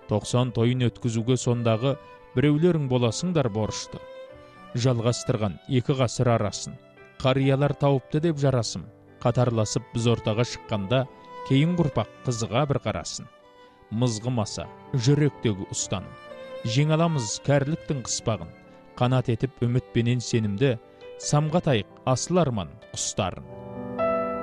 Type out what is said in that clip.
90 тойын өткізуге сондағы біреулерің боласыңдар борышты. Жалғастырған 2 ғасыр арасын, қариялар тауыпты деп жарасым, қатарласып біз ортаға шыққанда, кейін құрпақ қызыға бір қарасын. Мызғымаса, жүректегі ұстаным, жеңе аламыз кәріліктің қыспағын, қанат етіп үмітпенен сенімді, самғатайық асыл арман құстарын.